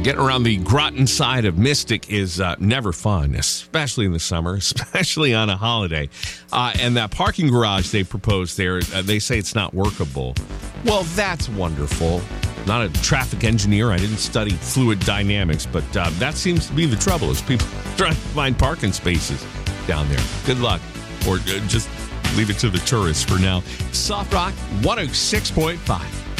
Getting around the Groton side of Mystic is never fun, especially in the summer, especially on a holiday. And that parking garage they proposed there, they say it's not workable. Well, that's wonderful. Not a traffic engineer. I didn't study fluid dynamics, but that seems to be the trouble is people trying to find parking spaces down there. Good luck. Or just leave it to the tourists for now. Soft Rock 106.5.